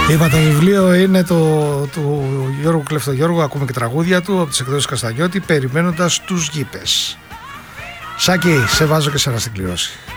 Είπα, το βιβλίο είναι του Γιώργου Κλεφτογιώργου, ακούμε και τραγούδια του από τις εκδόσεις Καστανιώτη, περιμένοντας τους γήπες. Σάκη, σε βάζω και σε ένα στην κλειώση.